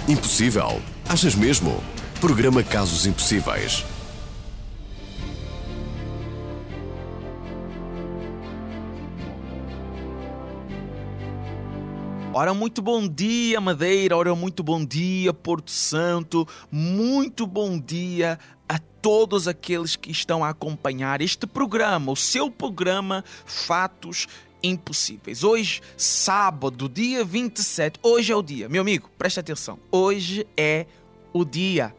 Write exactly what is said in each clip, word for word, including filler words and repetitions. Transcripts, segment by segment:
Impossível? Achas mesmo? Programa Casos Impossíveis. Ora, muito bom dia, Madeira. Ora, muito bom dia, Porto Santo. Muito bom dia a todos aqueles que estão a acompanhar este programa, o seu programa Fatos Impossíveis. Hoje, sábado, dia vinte e sete. Hoje é o dia. Meu amigo, preste atenção. Hoje é o dia.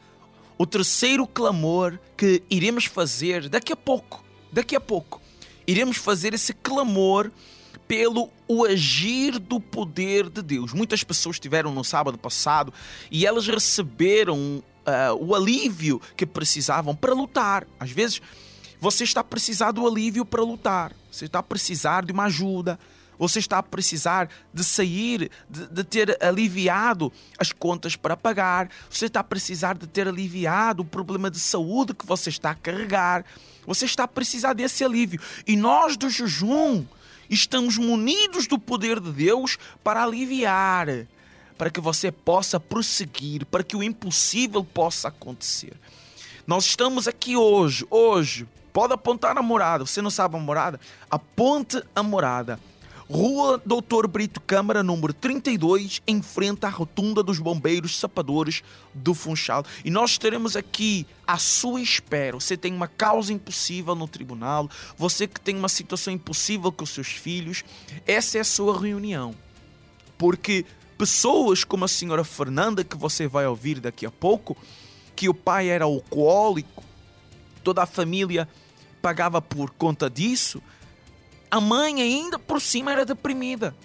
O terceiro clamor que iremos fazer daqui a pouco. Daqui a pouco. Iremos fazer esse clamor pelo o agir do poder de Deus. Muitas pessoas estiveram no sábado passado e elas receberam uh, o alívio que precisavam para lutar. Às vezes você está a precisar do alívio para lutar. Você está a precisar de uma ajuda. Você está a precisar de sair, de, de ter aliviado as contas para pagar. Você está a precisar de ter aliviado o problema de saúde que você está a carregar. Você está a precisar desse alívio. E nós do jejum estamos munidos do poder de Deus para aliviar, para que você possa prosseguir, para que o impossível possa acontecer. Nós estamos aqui hoje, hoje, pode apontar a morada, você não sabe a morada? Aponte a morada. Rua doutor Brito Câmara, número trinta e dois, em frente à rotunda dos bombeiros sapadores do Funchal. E nós estaremos aqui à sua espera. Você tem uma causa impossível no tribunal, você que tem uma situação impossível com os seus filhos, essa é a sua reunião. Porque pessoas como a senhora Fernanda, que você vai ouvir daqui a pouco, que o pai era alcoólico, toda a família pagava por conta disso, a mãe ainda por cima era deprimida.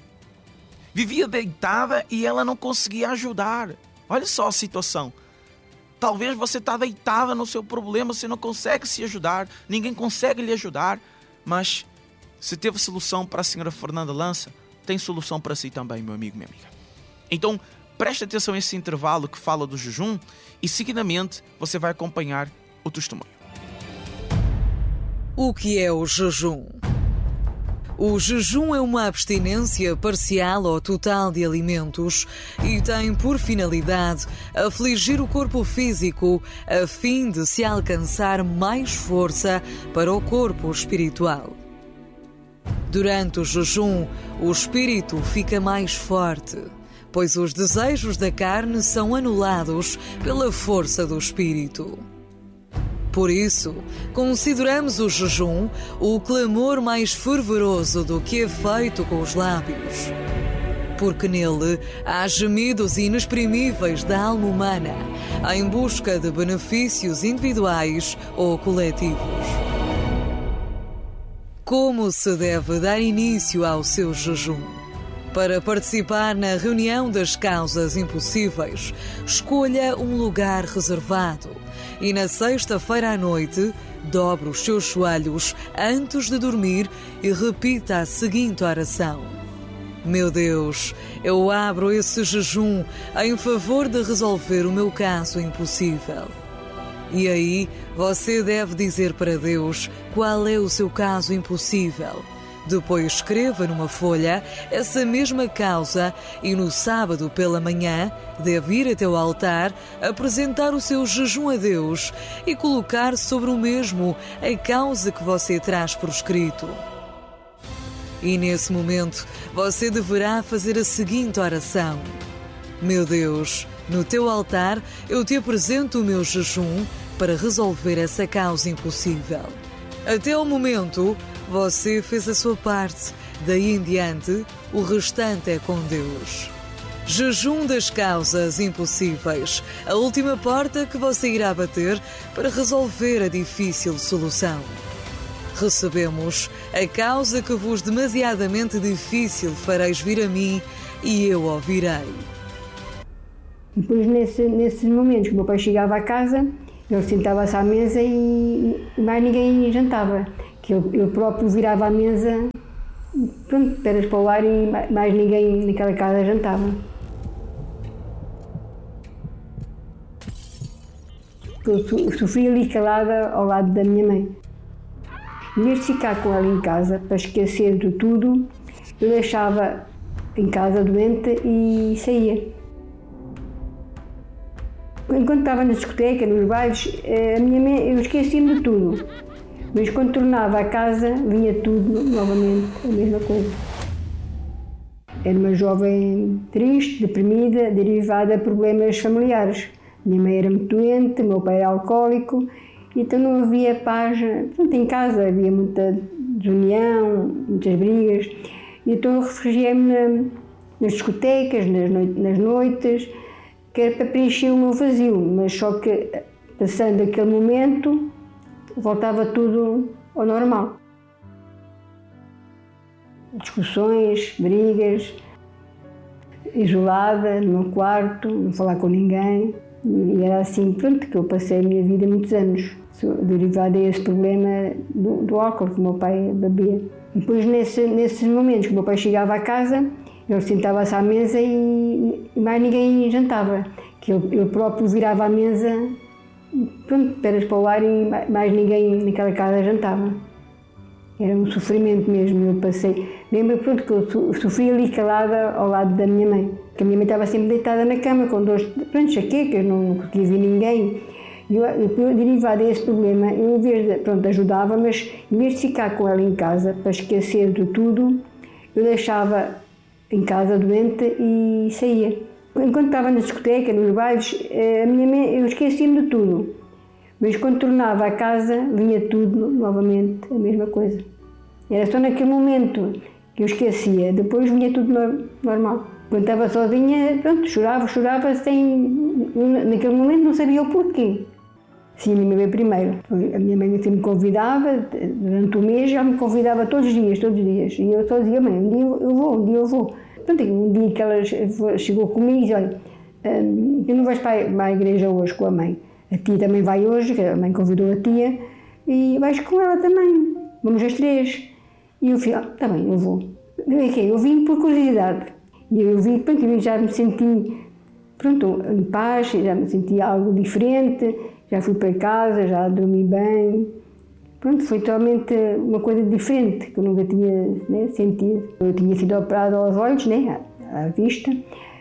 Vivia deitada e ela não conseguia ajudar. Olha só a situação. Talvez você está deitada no seu problema, você não consegue se ajudar, ninguém consegue lhe ajudar, mas se teve solução para a senhora Fernanda Lança, tem solução para si também, meu amigo, minha amiga. Então, preste atenção a esse intervalo que fala do jejum e seguidamente você vai acompanhar o testemunho. O que é o jejum? O jejum é uma abstinência parcial ou total de alimentos e tem por finalidade afligir o corpo físico a fim de se alcançar mais força para o corpo espiritual. Durante o jejum, o espírito fica mais forte, pois os desejos da carne são anulados pela força do espírito. Por isso, consideramos o jejum o clamor mais fervoroso do que é feito com os lábios. Porque nele há gemidos inexprimíveis da alma humana em busca de benefícios individuais ou coletivos. Como se deve dar início ao seu jejum? Para participar na reunião das causas impossíveis, escolha um lugar reservado e na sexta-feira à noite, dobre os seus joelhos antes de dormir e repita a seguinte oração: Meu Deus, eu abro esse jejum em favor de resolver o meu caso impossível. E aí, você deve dizer para Deus qual é o seu caso impossível. Depois escreva numa folha essa mesma causa e no sábado pela manhã deve ir até o altar, apresentar o seu jejum a Deus e colocar sobre o mesmo a causa que você traz por escrito. E nesse momento você deverá fazer a seguinte oração: Meu Deus, no teu altar eu te apresento o meu jejum para resolver essa causa impossível. Até o momento, você fez a sua parte, daí em diante, o restante é com Deus. Jejum das causas impossíveis, a última porta que você irá bater para resolver a difícil solução. Recebemos a causa que vos demasiadamente difícil fareis vir a mim e eu ouvirei. Depois, nesse, nesses momentos que o meu pai chegava a casa, ele sentava-se à mesa e mais ninguém jantava. Que ele, ele próprio virava a mesa, pronto, peras para o ar e mais ninguém naquela casa jantava. Eu sofri ali calada ao lado da minha mãe. Em vez de ficar com ela em casa para esquecer de tudo, eu deixava em casa doente e saía. Enquanto estava na discoteca, nos bailes, a minha mãe, eu esquecia-me de tudo. Mas quando tornava a casa, vinha tudo novamente, a mesma coisa. Era uma jovem triste, deprimida, derivada de problemas familiares. Minha mãe era muito doente, meu pai era alcoólico, então não havia paz. Portanto, em casa havia muita desunião, muitas brigas. E então eu refugiei-me na, nas discotecas, nas, noite, nas noites, que era para preencher o meu vazio, mas só que, passando aquele momento, voltava tudo ao normal. Discussões, brigas, isolada no meu quarto, não falar com ninguém. E era assim, pronto, que eu passei a minha vida muitos anos, derivada a esse problema do, do álcool que o meu pai bebia. E depois, nesse, nesses momentos que o meu pai chegava à casa, ele sentava-se à mesa e, e mais ninguém jantava. Que ele, ele próprio virava à mesa, pronto, peras para o ar e mais ninguém naquela casa jantava. Era um sofrimento mesmo, eu passei. Lembro, pronto, que eu sofri ali calada ao lado da minha mãe. Que a minha mãe estava sempre deitada na cama com dores, pronto, jaquecas, não conseguia ver ninguém. E eu, eu, eu derivada desse problema, eu em vez de, pronto, ajudava, mas em vez de ficar com ela em casa para esquecer de tudo, eu deixava em casa doente e saía. Enquanto estava na discoteca, nos bailes, a minha mãe, eu esquecia-me de tudo. Mas quando tornava a casa, vinha tudo novamente, a mesma coisa. Era só naquele momento que eu esquecia, depois vinha tudo normal. Quando estava sozinha, pronto, chorava, chorava sem... Naquele momento não sabia o porquê. Sim, a minha mãe primeiro. A minha mãe sempre me convidava, durante o mês ela me convidava todos os dias, todos os dias. E eu só dizia, mãe, um dia eu vou, um dia eu vou. Pronto, um dia que ela chegou comigo e disse, olha, tu não vais para a igreja hoje com a mãe. A tia também vai hoje, que a mãe convidou a tia, e vais com ela também, vamos as três. E eu falei, ah, está bem, eu vou. Eu vim por curiosidade. E eu vim, pronto, eu já me senti, pronto, em paz, já me senti algo diferente, já fui para casa, já dormi bem. Pronto, foi totalmente uma coisa diferente, que eu nunca tinha, né, sentido. Eu tinha sido operada aos olhos, né, à, à vista,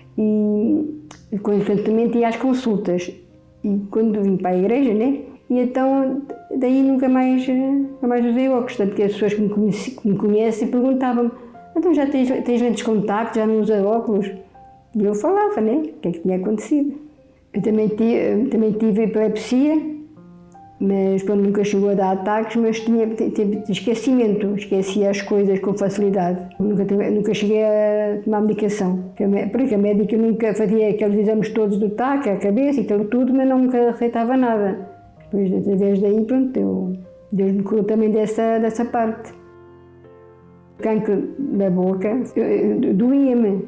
e constantemente ia às consultas. E quando vim para a igreja, né, e então daí nunca mais, nunca mais usei óculos, tanto que as pessoas que me, conheci, que me conhecem perguntavam-me, então já tens, tens lentes de contacto, já não usas óculos? E eu falava, né, o que é que tinha acontecido. Eu também tive, também tive epilepsia, mas pronto, nunca chegou a dar ataques, mas tinha, tinha esquecimento, esquecia as coisas com facilidade. Nunca, nunca cheguei a tomar medicação, porque a médica nunca fazia aqueles exames todos do T A C, a cabeça e aquilo tudo, mas nunca receitava nada. Depois, através daí, pronto, eu, Deus me curou também dessa, dessa parte. O cancro da boca doía-me.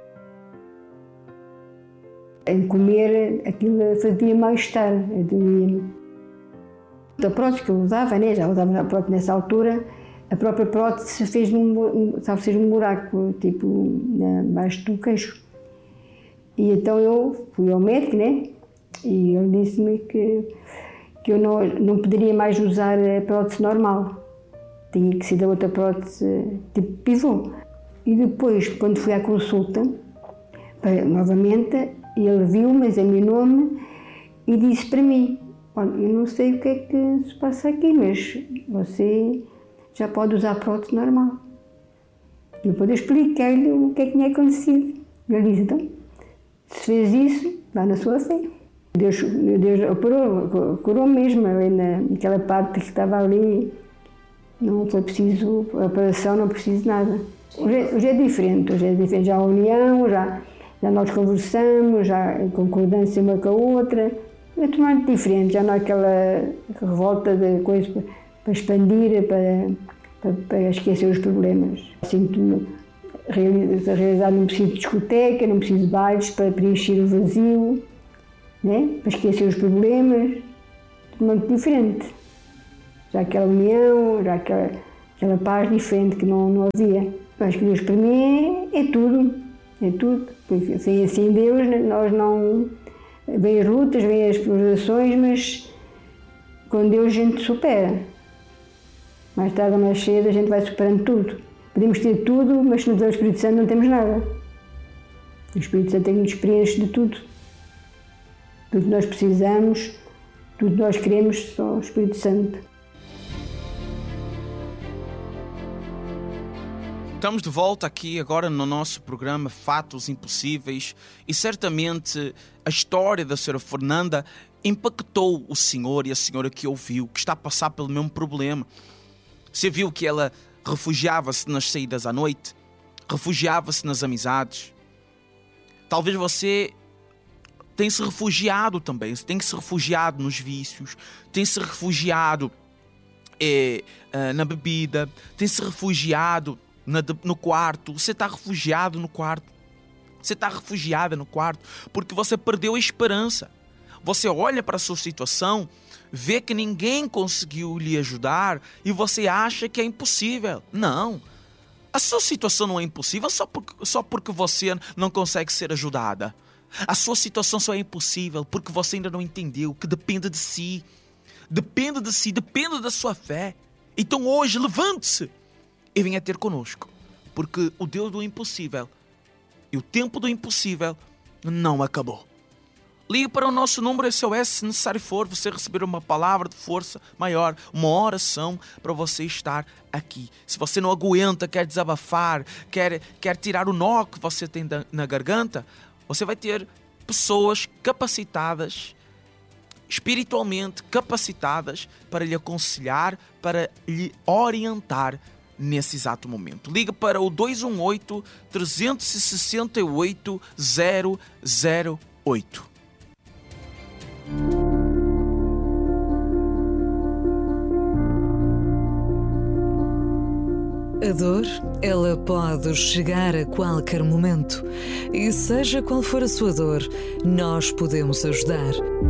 Em comer, aquilo fazia mal-estar, doía-me. A prótese que eu usava, né, já usava a prótese nessa altura, a própria prótese fez-me um, fez um buraco, tipo, abaixo do queixo. E então eu fui ao médico, né, e ele disse-me que, que eu não, não poderia mais usar a prótese normal. Tinha que ser da outra prótese, tipo pivô. E depois, quando fui à consulta, para, novamente, ele viu-me, examinou-me e disse para mim, olha, eu não sei o que é que se passa aqui, mas você já pode usar a prótese normal. E depois eu expliquei-lhe o que é que tinha acontecido. Ele disse, então, se fez isso, dá na sua fé. Deus, Deus operou, curou mesmo ali naquela parte que estava ali. Não foi preciso operação, não preciso nada. Hoje, hoje é diferente, hoje é diferente. Já a união, já, já nós conversamos, já a concordância uma com a outra. É totalmente diferente, já não há aquela revolta de coisas para, para expandir, para, para, para esquecer os problemas. Sinto-me realizado, não preciso de discoteca, não preciso de bailes para preencher o vazio, né? Para esquecer os problemas, totalmente diferente. Já aquela união, já aquela, aquela paz diferente que não, não havia. Acho que Deus para mim é, é tudo, é tudo. Porque sem assim Deus nós não... Vêm as lutas, vêm as provações, mas com Deus a gente supera. Mais tarde ou mais cedo a gente vai superando tudo. Podemos ter tudo, mas se não tiver o Espírito Santo não temos nada. O Espírito Santo é que nos preenche de tudo. tudo que nós precisamos, tudo que nós queremos, só o Espírito Santo. Estamos de volta aqui agora no nosso programa Fatos Impossíveis e certamente a história da senhora Fernanda impactou o senhor e a senhora que ouviu, que está a passar pelo mesmo problema. Você viu que ela refugiava-se nas saídas à noite, refugiava-se nas amizades. Talvez você tenha se refugiado também, tem se refugiado nos vícios, tem se refugiado é, na bebida, tem se refugiado no quarto. Você está refugiado no quarto. Você está refugiada no quarto porque você perdeu a esperança. Você olha para a sua situação, vê que ninguém conseguiu lhe ajudar e você acha que é impossível. Não. A sua situação não é impossível só porque, só porque você não consegue ser ajudada. A sua situação só é impossível porque você ainda não entendeu que depende de si. Depende de si, depende da sua fé. Então hoje, levante-se e venha ter conosco, porque o Deus do impossível e o tempo do impossível não acabou. Ligue para o nosso número S O S se necessário for, você receber uma palavra de força maior, uma oração para você estar aqui. Se você não aguenta, quer desabafar, quer, quer tirar o nó que você tem na garganta, você vai ter pessoas capacitadas, espiritualmente capacitadas, para lhe aconselhar, para lhe orientar nesse exato momento. Liga para o dois um oito, três seis oito, zero zero oito. A dor, ela pode chegar a qualquer momento. E seja qual for a sua dor, nós podemos ajudar.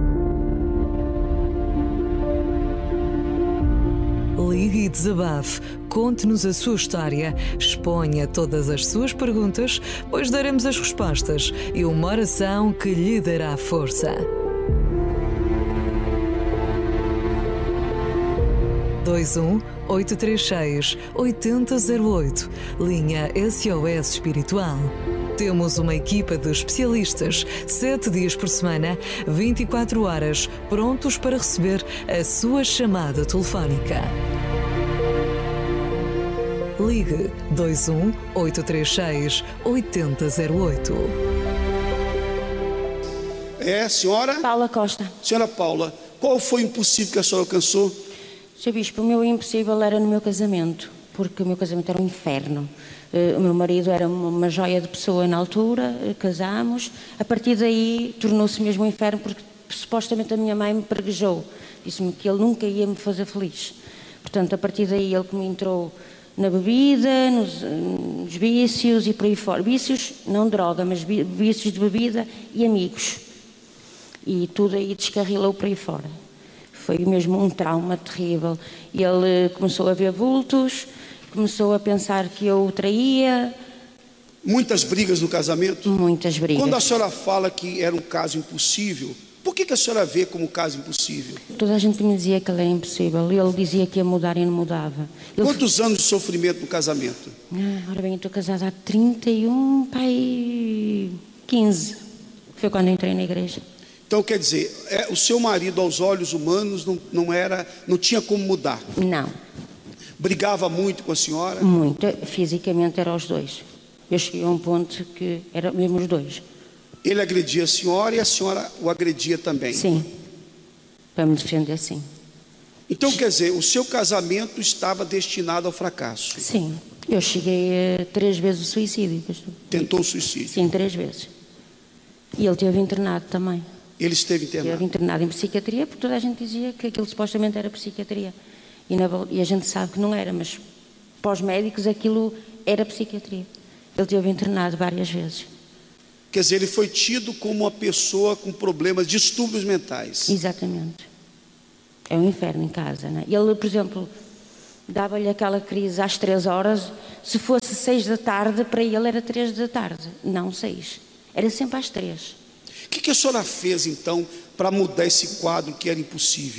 Ligue e desabafe, conte-nos a sua história, exponha todas as suas perguntas, pois daremos as respostas e uma oração que lhe dará força. dois um oito três seis, oito zero zero oito, linha S O S Espiritual. Temos uma equipa de especialistas, sete dias por semana, vinte e quatro horas, prontos para receber a sua chamada telefónica. Ligue dois um oito três seis, oito zero zero oito. É, senhora? Paula Costa. Senhora Paula, qual foi o impossível que a senhora alcançou? Senhor Bispo, o meu impossível era no meu casamento, porque o meu casamento era um inferno. O meu marido era uma joia de pessoa na altura, casámos. A partir daí tornou-se mesmo um inferno, porque supostamente a minha mãe me preguejou. Disse-me que ele nunca ia me fazer feliz. Portanto, a partir daí ele que me entrou na bebida, nos, nos vícios e por aí fora. Vícios, não droga, mas vícios de bebida e amigos. E tudo aí descarrilou por aí fora. Foi mesmo um trauma terrível. Ele começou a ver vultos, começou a pensar que eu o traía. Muitas brigas no casamento? Muitas brigas. Quando a senhora fala que era um caso impossível, por que, que a senhora vê como caso impossível? Toda a gente me dizia que ele era impossível. Ele dizia que ia mudar e não mudava. Ele... Quantos anos de sofrimento no casamento? Ah, ora bem, eu estou casada há trinta e um, pai, quinze. Foi quando entrei na igreja. Então, quer dizer, é, o seu marido, aos olhos humanos, não, não, era, não tinha como mudar? Não. Brigava muito com a senhora? Muito. Fisicamente eram os dois. Eu cheguei a um ponto que eram mesmo os dois. Ele agredia a senhora e a senhora o agredia também? Sim. Para me defender, sim. Então, quer dizer, o seu casamento estava destinado ao fracasso? Sim. Eu cheguei a três vezes o suicídio. Pastor. Tentou o suicídio? Sim, três vezes. E ele esteve internado também. Ele esteve internado? Esteve internado em psiquiatria, porque toda a gente dizia que aquilo supostamente era psiquiatria. E, na, e a gente sabe que não era, mas para os médicos aquilo era psiquiatria. Ele esteve internado várias vezes. Quer dizer, ele foi tido como uma pessoa com problemas, distúrbios mentais? Exatamente. É um inferno em casa, não é? Ele, por exemplo, dava-lhe aquela crise às três horas, se fosse seis da tarde, para ele era três da tarde, não seis. Era sempre às três. O que, que a senhora fez, então, para mudar esse quadro que era impossível?